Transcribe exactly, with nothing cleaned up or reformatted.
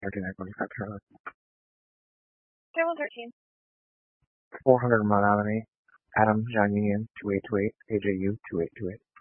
thirty-nine forty-five Charlotte. Three one thirteen. four hundred Mount Avenue. Adam, John Union, two eight two eight. A J U, two eight two eight.